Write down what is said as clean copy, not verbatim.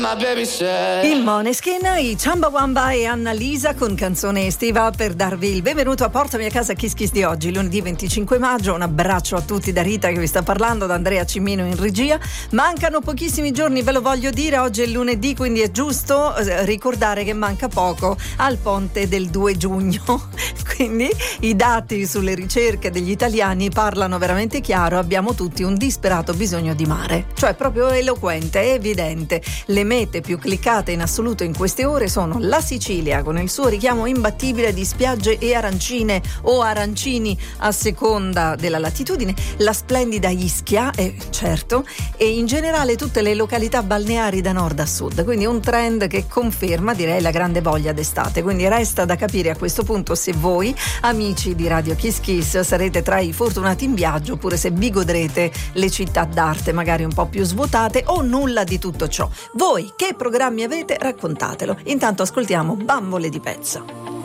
Il Måneskin, i Chumbawamba e Annalisa con canzone estiva per darvi il benvenuto a Portami a casa Kiss Kiss di oggi, lunedì 25 maggio. Un abbraccio a tutti da Rita che vi sta parlando, da Andrea Cimino in regia. Mancano pochissimi giorni, ve lo voglio dire, oggi è lunedì, quindi è giusto ricordare che manca poco al ponte del 2 giugno. Quindi i dati sulle ricerche degli italiani parlano veramente chiaro, abbiamo tutti un disperato bisogno di mare, cioè proprio eloquente, è evidente. Le mete più cliccate in assoluto in queste ore sono la Sicilia, con il suo richiamo imbattibile di spiagge e arancine o arancini a seconda della latitudine, la splendida Ischia, certo, e in generale tutte le località balneari da nord a sud, quindi un trend che conferma, direi, la grande voglia d'estate. Quindi resta da capire a questo punto se voi, amici di Radio Kiss Kiss, sarete tra i fortunati in viaggio oppure se vi godrete le città d'arte magari un po' più svuotate o nulla di tutto ciò. Voi che programmi avete? Raccontatelo. Intanto ascoltiamo Bambole di Pezza.